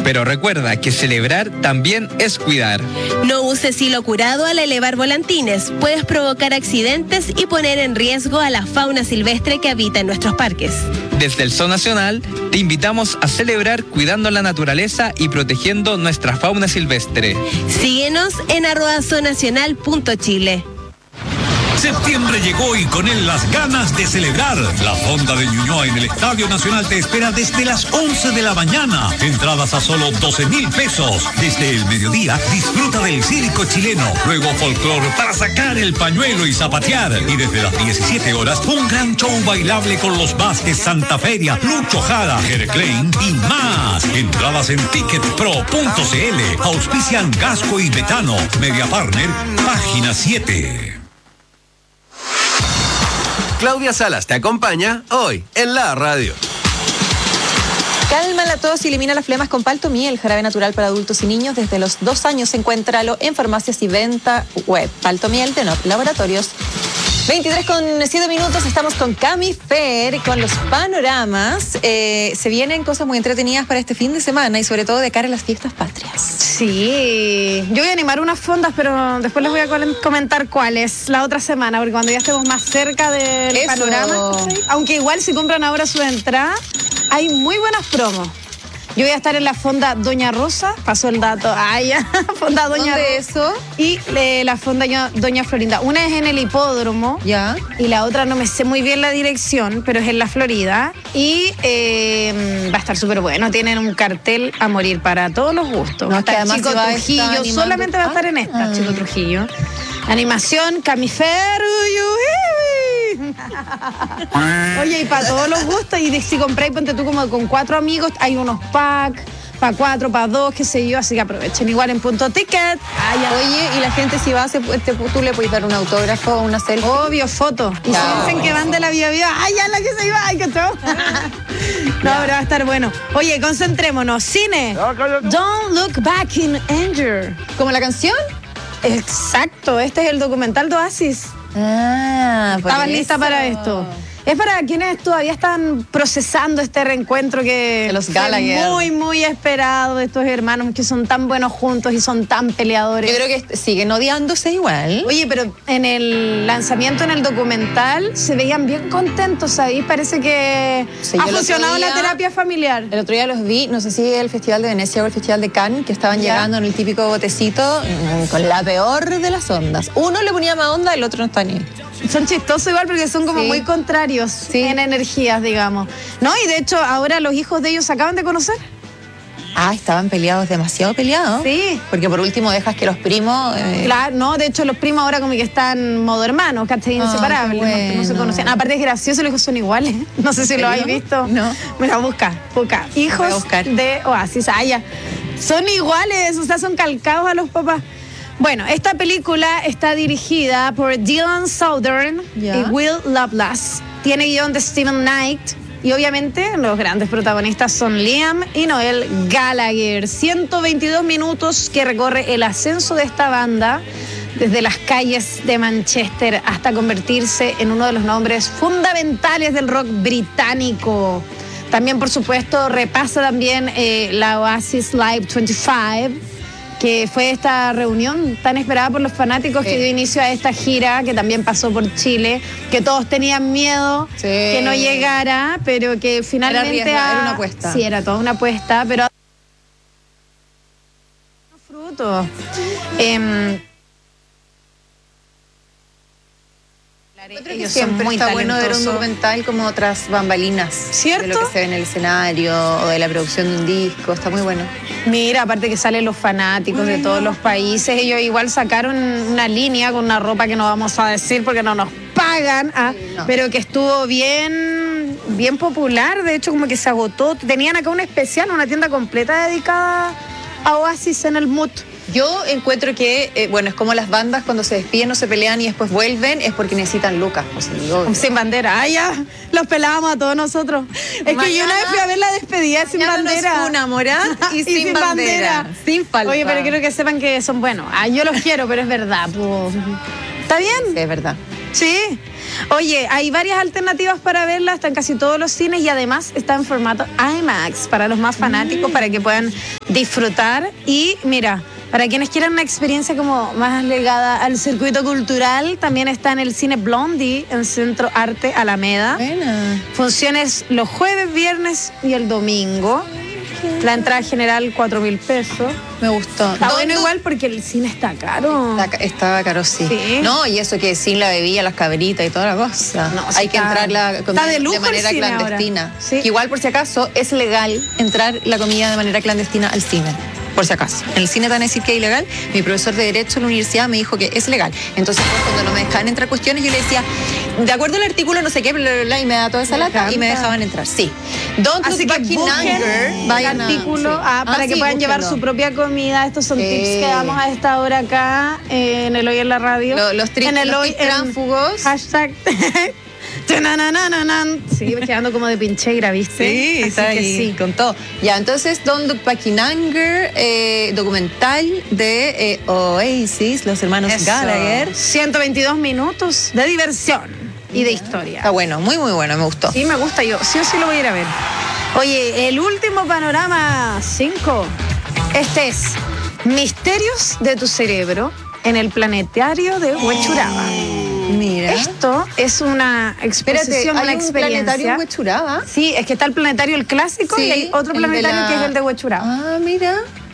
Pero recuerda que celebrar también es cuidar. No uses hilo curado al elevar volantines. Puedes provocar accidentes y poner en riesgo a la fauna silvestre que habita en nuestros parques. Desde el Zoo Nacional te invitamos a celebrar cuidando la naturaleza y protegiendo nuestra fauna silvestre. Síguenos en @zoonacional.chile. Septiembre llegó y con él las ganas de celebrar. La Fonda de Ñuñoa en el Estadio Nacional te espera desde las 11 de la mañana. Entradas a solo 12,000 pesos. Desde el mediodía disfruta del circo chileno. Luego folclor para sacar el pañuelo y zapatear. Y desde las 17 horas un gran show bailable con los Vázquez, Santa Feria, Lucho Jara, Jere Klein y más. Entradas en ticketpro.cl. Auspician Gasco y Betano. Media Partner, página 7. Claudia Salas te acompaña hoy en la radio. Calma la tos y elimina las flemas con Paltomiel, jarabe natural para adultos y niños. Desde los 2 años, encuéntralo en farmacias y venta web. Paltomiel de Not Laboratorios. 23:07, estamos con Cami Fer, con los panoramas. Se vienen cosas muy entretenidas para este fin de semana y sobre todo de cara a las fiestas patrias. Sí, yo voy a animar unas fondas, pero después les voy a comentar cuáles la otra semana, porque cuando ya estemos más cerca del panorama, ¿sí? Aunque igual si compran ahora su entrada, hay muy buenas promos. Yo voy a estar en la fonda Doña Rosa, pasó el dato, fonda Doña Rosa. Eso? Y la fonda Doña Florinda. Una es en el hipódromo, ya, y la otra no me sé muy bien la dirección, pero es en la Florida. Y va a estar súper bueno, tienen un cartel a morir para todos los gustos. No, va a estar Chico Trujillo, solamente va a estar en esta, Chico Trujillo. Animación, Camifer, oye, y para todos los gustos, y si compráis, ponte tú como con 4 amigos, hay unos packs, para 4, para 2, qué sé yo, así que aprovechen igual en Punto Ticket. Oye, y la gente si va, tú le puedes dar un autógrafo o una selfie. Obvio, foto. Y si dicen que van de la Vía Vía, ya la que se iba, ay, que todo. No, pero va a estar bueno. Oye, concentrémonos. Cine. Don't Look Back in Anger. ¿Como la canción? Exacto, este es el documental de Oasis. ¿Estabas lista para esto? Es para quienes todavía están procesando este reencuentro que de los fue Gallagher. muy, muy esperado, de estos hermanos que son tan buenos juntos y son tan peleadores. Yo creo que siguen odiándose igual. Oye, pero en el lanzamiento, en el documental, se veían bien contentos ahí. Parece que ha funcionado la terapia familiar. El otro día los vi, no sé si el Festival de Venecia o el Festival de Cannes, que estaban llegando en el típico botecito con la peor de las ondas. Uno le ponía más onda, el otro no está ni. Son chistosos igual porque son como muy contrarios en energías, digamos. No, y de hecho ahora los hijos de ellos se acaban de conocer. Estaban peleados, demasiado peleados. Sí. Porque por último dejas que los primos... Claro, no, de hecho los primos ahora como que están modo hermanos, ¿cachai? Inseparables, bueno. No se conocían. Aparte es gracioso, los hijos son iguales. No sé si lo habéis visto. No. Mira, busca. Hijos de Oasis. Ya. Son iguales, o sea, son calcados a los papás. Bueno, esta película está dirigida por Dylan Southern y Will Lovelace. Tiene guión de Steven Knight. Y obviamente los grandes protagonistas son Liam y Noel Gallagher. 122 minutos que recorre el ascenso de esta banda desde las calles de Manchester hasta convertirse en uno de los nombres fundamentales del rock británico. También, por supuesto, repasa también la Oasis Live 25, que fue esta reunión tan esperada por los fanáticos que dio inicio a esta gira, que también pasó por Chile, que todos tenían miedo que no llegara, pero que finalmente... Era una apuesta. Sí, era toda una apuesta, pero... frutos. Ellos siempre muy está bueno ver un documental como otras bambalinas, ¿cierto? De lo que se ve en el escenario o de la producción de un disco, está muy bueno. Mira, aparte que salen los fanáticos de todos los países, ellos igual sacaron una línea con una ropa que no vamos a decir porque no nos pagan, pero que estuvo bien popular, de hecho como que se agotó. Tenían acá un especial, una tienda completa dedicada a Oasis en el Mood. Yo encuentro que, es como las bandas cuando se despiden o se pelean y después vuelven, es porque necesitan lucas. Sin bandera. Los pelábamos a todos nosotros. Es que yo una vez fui a ver la despedida Sin Bandera. Una morada y sin bandera. Sin falta. Oye, pero quiero que sepan que son buenos. Yo los quiero, pero es verdad. ¿Está bien? Sí, es verdad. Sí. Oye, hay varias alternativas para verla, está en casi todos los cines y además está en formato IMAX para los más fanáticos, para que puedan disfrutar. Y mira, para quienes quieran una experiencia como más ligada al circuito cultural, también está en el cine Blondie, en Centro Arte Alameda. Buena. Funciones los jueves, viernes y el domingo. La entrada general, 4.000 pesos. Me gustó. Está bueno igual porque el cine está caro. Estaba caro, sí. No, y eso que sin la bebida, las cabritas y toda la cosa. No, hay que entrar la comida de lujo manera el cine clandestina. Sí. Que igual, por si acaso, es legal entrar la comida de manera clandestina al cine. Por si acaso. En el cine te van a decir que es ilegal. Mi profesor de Derecho en la universidad me dijo que es legal. Entonces, pues, cuando no me dejaban entrar cuestiones, yo le decía, de acuerdo al artículo, no sé qué, bla, bla, bla, y me da toda esa lata y me dejaban entrar. Sí. Así que busquen el artículo para que puedan llevar su propia comida. Estos son tips que damos a esta hora acá en el Hoy en la Radio. Los tips tránsfugos. Hashtag. Sí, quedando como de pincheira, ¿viste? Sí, así está que ahí, sí. con todo. Ya, entonces, Don't Look Back in Anger, documental de Oasis, los hermanos Gallagher. 122 minutos de diversión y de historia. Está bueno, muy, muy bueno, me gustó. Sí, me gusta, yo sí o sí lo voy a ir a ver. Oye, el último panorama 5. Este es Misterios de tu cerebro en el planetario de Huechuraba. Mira. Esto es una exposición, una experiencia. Planetario en Huechuraba? Sí, es que está el planetario el clásico, sí, y hay otro planetario que es el de Huechuraba. Ah, mira.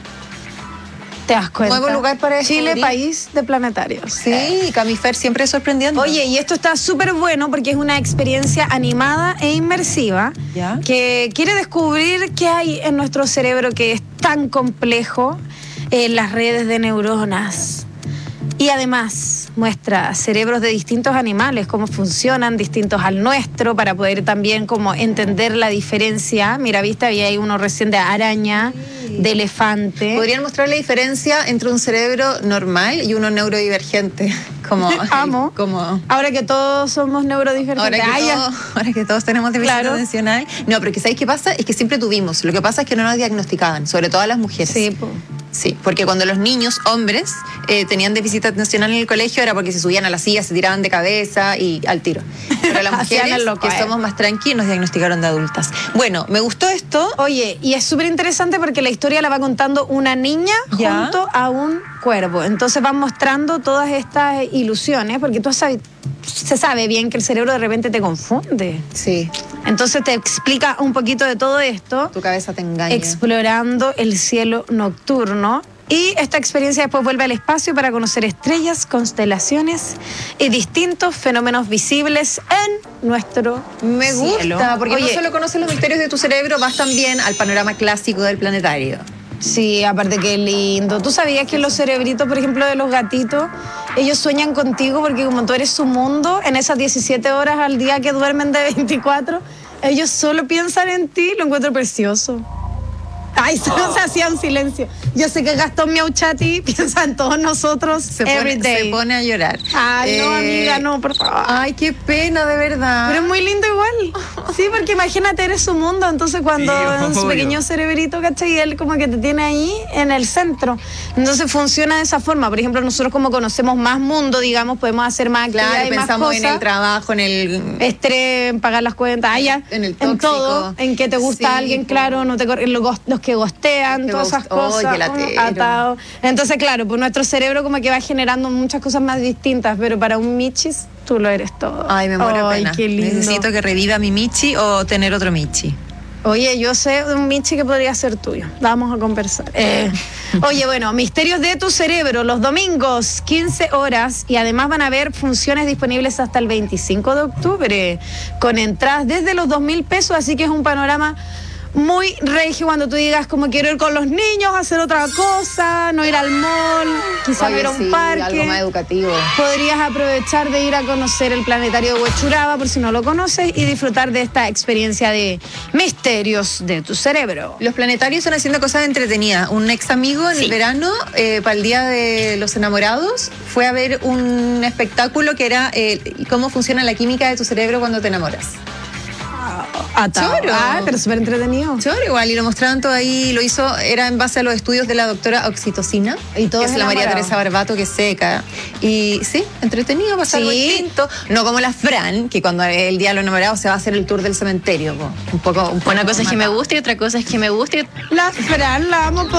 ¿Te das cuenta? Nuevo lugar para Chile, país de planetarios. Sí, Camifer siempre sorprendiendo. Oye, y esto está súper bueno porque es una experiencia animada e inmersiva. ¿Ya? Que quiere descubrir qué hay en nuestro cerebro que es tan complejo, en las redes de neuronas. Y además muestra cerebros de distintos animales, cómo funcionan, distintos al nuestro, para poder también como entender la diferencia. Mira, viste, había ahí uno recién de araña, de elefante. ¿Podrían mostrar la diferencia entre un cerebro normal y uno neurodivergente? Amo. Ahora que todos somos neurodivergentes. Ahora que todos tenemos déficit atencional. No, pero que ¿sabéis qué pasa? Es que siempre tuvimos. Lo que pasa es que no nos diagnosticaban, sobre todo a las mujeres. Sí, Sí, porque cuando los niños, hombres, tenían déficit atencional en el colegio era porque se subían a la silla, se tiraban de cabeza y al tiro. Pero las mujeres, que somos más tranquilos, nos diagnosticaron de adultas. Bueno, me gustó esto. Oye, y es súper interesante porque la historia la va contando una niña junto a un cuervo. Entonces van mostrando todas estas ilusiones, porque tú sabes, se sabe bien que el cerebro de repente te confunde. Sí. Entonces te explica un poquito de todo esto. Tu cabeza te engaña. Explorando el cielo nocturno. Y esta experiencia después vuelve al espacio para conocer estrellas, constelaciones y distintos fenómenos visibles en nuestro Me cielo. gusta, porque Oye, no solo conoces los misterios de tu cerebro, vas también al panorama clásico del planetario. Sí, aparte que lindo. ¿Tú sabías que los cerebritos, por ejemplo, de los gatitos, ellos sueñan contigo porque como tú eres su mundo, en esas 17 horas al día que duermen de 24, ellos solo piensan en ti? Lo encuentro precioso. Ay, se hacía un silencio. Yo sé que Gastón Miauchati piensa en todos nosotros Se pone a llorar. Ay, no, amiga, no, por favor. Ay, qué pena, de verdad. Pero es muy lindo igual. Sí, porque imagínate, eres su mundo. Entonces cuando en su pequeño cerebrito, ¿cachai? Y él como que te tiene ahí en el centro. Entonces funciona de esa forma. Por ejemplo, nosotros como conocemos más mundo, digamos, podemos hacer más actividades, claro, pensamos más cosas. En el trabajo, en el estrés, en pagar las cuentas, en el tóxico. en todo, en que te gusta alguien, claro, no te los que gostean, todas esas cosas. Atado. Entonces, claro, pues nuestro cerebro como que va generando muchas cosas más distintas, pero para un Michis, tú lo eres todo. Ay, me muero de pena. Qué lindo. Necesito que reviva mi Michi o tener otro Michi. Oye, yo sé de un Michi que podría ser tuyo. Vamos a conversar. Oye, bueno, Misterios de tu cerebro, los domingos, 15 horas. Y además van a haber funciones disponibles hasta el 25 de octubre, con entradas desde los 2.000 pesos. Así que es un panorama muy regio cuando tú digas como quiero ir con los niños a hacer otra cosa, no ir al mall, quizás ir a un parque. Algo más educativo. Podrías aprovechar de ir a conocer el planetario de Huechuraba por si no lo conoces y disfrutar de esta experiencia de Misterios de tu cerebro. Los planetarios están haciendo cosas entretenidas. Un ex amigo en el verano, para el Día de los Enamorados, fue a ver un espectáculo que era cómo funciona la química de tu cerebro cuando te enamoras. Choro. Pero súper entretenido. Choro igual, y lo mostraban todo ahí, lo hizo, era en base a los estudios de la doctora Oxitocina, Y todos que es la María enamorados. Teresa Barbato, que es seca. Y sí, entretenido, pasar algo Sí. distinto. No como la Fran, que cuando el día de los enamorados se va a hacer el tour del cementerio. Po. Un poco Una cosa es que me guste y otra cosa es que me guste. La Fran, la amo.